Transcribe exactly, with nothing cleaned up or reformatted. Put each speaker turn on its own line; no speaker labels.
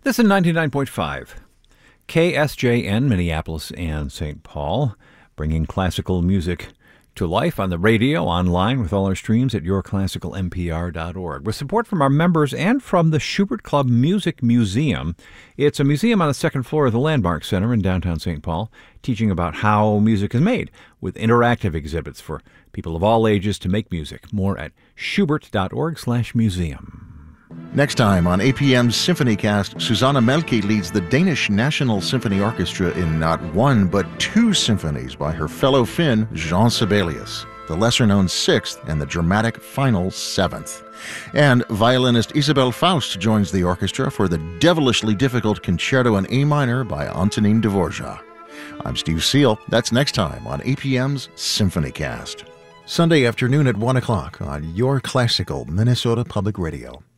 This is ninety-nine point five. K S J N, Minneapolis and Saint Paul, bringing classical music to life on the radio, online, with all our streams at your classical m p r dot org. With support from our members and from the Schubert Club Music Museum. It's a museum on the second floor of the Landmark Center in downtown Saint Paul, teaching about how music is made, with interactive exhibits for people of all ages to make music. More at schubert dot org slash museum.
Next time on A P M's SymphonyCast, Susanna Melke leads the Danish National Symphony Orchestra in not one but two symphonies by her fellow Finn, Jean Sibelius, the lesser-known Sixth and the dramatic final Seventh. And violinist Isabelle Faust joins the orchestra for the devilishly difficult Concerto in A minor by Antonin Dvorak. I'm Steve Seal. That's next time on A P M's SymphonyCast. Sunday afternoon at one o'clock on Your Classical Minnesota Public Radio.